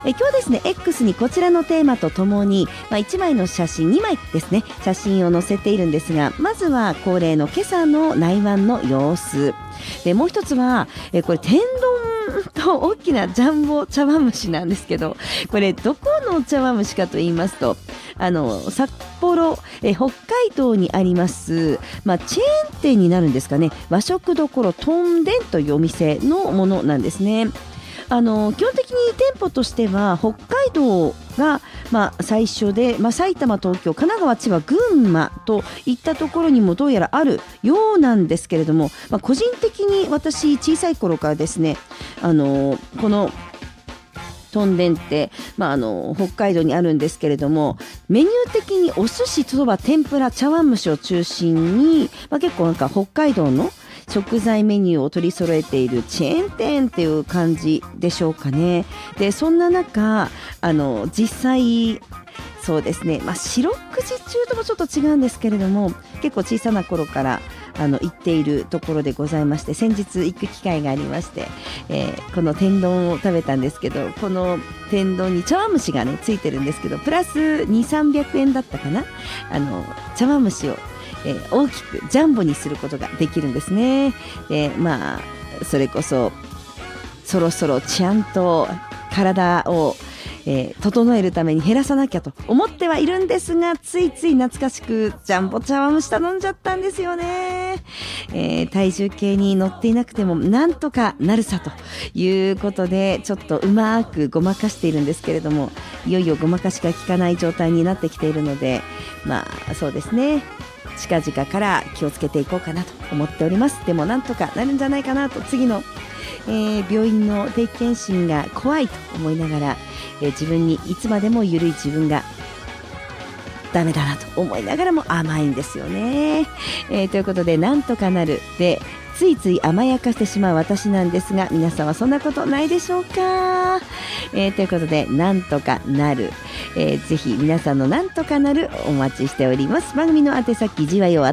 今日ですね X にこちらのテーマとともに、1枚の写真2枚ですね写真を載せているんですが、まずは恒例の今朝の内湾の様子で、もう一つはこれ天丼と大きなジャンボ茶碗蒸しなんですけど、これどこの茶碗蒸しかと言いますと札幌北海道にあります、チェーン店になるんですかね、和食どころとんでんというお店のものなんですね。基本的に店舗としては北海道が、最初で、埼玉、東京、神奈川、千葉、群馬といったところにもどうやらあるようなんですけれども、個人的に私小さい頃からですねこのとんでんって、北海道にあるんですけれども、メニュー的にお寿司、そば、天ぷら、茶碗蒸しを中心に、結構なんか北海道の食材メニューを取り揃えているチェーン店っていう感じでしょうかね。でそんな中実際そうですね、四六時中ともちょっと違うんですけれども、結構小さな頃から行っているところでございまして、先日行く機会がありまして、この天丼を食べたんですけど、この天丼に茶碗蒸しがねついてるんですけど、プラス2、300円だったかな、茶碗蒸しを大きくジャンボにすることができるんですね。でそれこそそろそろちゃんと体を、整えるために減らさなきゃと思ってはいるんですが、ついつい懐かしくジャンボ茶碗蒸し頼んじゃったんですよね。体重計に乗っていなくてもなんとかなるさということで、ちょっとうまくごまかしているんですけれども、いよいよごまかしが効かない状態になってきているので、そうですね、近々から気をつけていこうかなと思っております。でもなんとかなるんじゃないかなと、次の、病院の定期検診が怖いと思いながら、自分にいつまでも緩い自分がダメだなと思いながらも甘いんですよね。ということで、なんとかなるでついつい甘やかしてしまう私なんですが、皆さんはそんなことないでしょうか。ということで、なんとかなる、ぜひ皆さんのなんとかなるお待ちしております。番組の宛先じわよ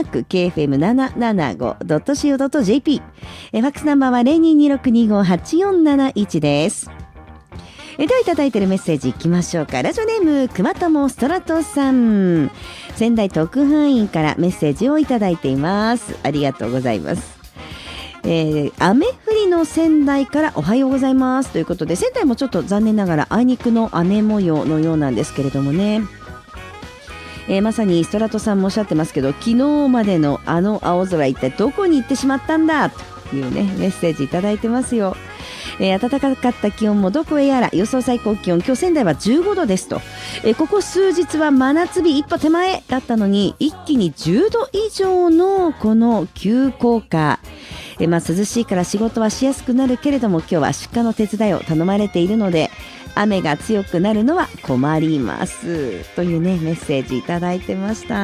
@kfm775.co.jp、ファックスナンバーは 0226258471 です。ではいただいているメッセージいきましょうか。ラジオネームくまともストラトさん、仙台特派員からメッセージをいただいています。ありがとうございます。雨降りの仙台からおはようございますということで、仙台もちょっと残念ながらあいにくの雨模様のようなんですけれどもね、まさにストラトさんもおっしゃってますけど、昨日までの青空一体どこに行ってしまったんだというねメッセージいただいてますよ。暖かかった気温もどこへやら、予想最高気温今日仙台は15度ですと、ここ数日は真夏日一歩手前だったのに、一気に10度以上のこの急降下、涼しいから仕事はしやすくなるけれども、今日は出荷の手伝いを頼まれているので雨が強くなるのは困りますというねメッセージいただいてました。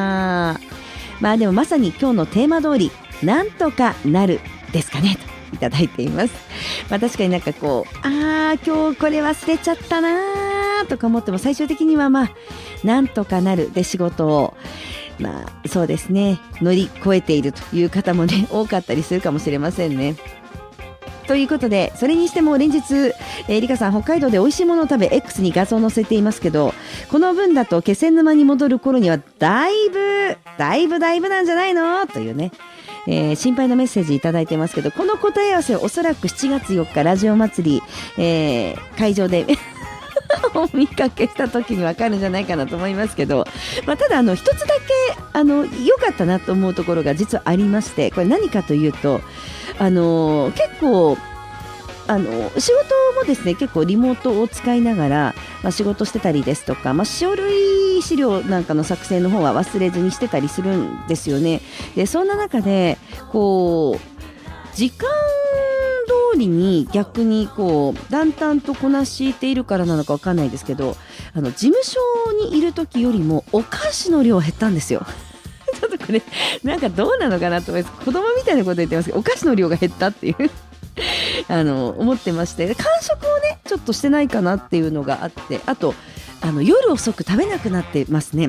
でもまさに今日のテーマ通り、なんとかなるですかねといただいています。確かになんかこう、今日これ忘れちゃったなとか思っても、最終的にはなんとかなるで仕事をそうですね乗り越えているという方もね多かったりするかもしれませんね。ということで、それにしても連日、リカさん北海道で美味しいものを食べ X に画像を載せていますけど、この分だと気仙沼に戻る頃にはだいぶなんじゃないのというね、心配のメッセージいただいてますけど、この答え合わせはおそらく7月4日ラジオ祭り、会場でお見かけした時に分かるんじゃないかなと思いますけど、ただ一つだけ良かったなと思うところが実はありまして、これ何かというと、結構仕事もですね結構リモートを使いながら、仕事してたりですとか、書類資料なんかの作成の方は忘れずにしてたりするんですよね。でそんな中でこう時間通りに逆にこうだんだんとこなしているからなのかわかんないですけど、事務所にいる時よりもお菓子の量減ったんですよ。ちょっとこれなんかどうなのかなと思います。子供みたいなこと言ってますけど、お菓子の量が減ったっていう思ってまして、間食をねちょっとしてないかなっていうのがあって、あと夜遅く食べなくなってますね。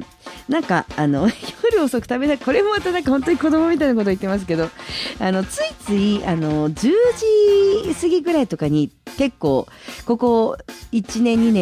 なんか夜遅く食べない、これもまたなんか本当に子供みたいなこと言ってますけど、ついつい10時過ぎぐらいとかに結構ここ1年2年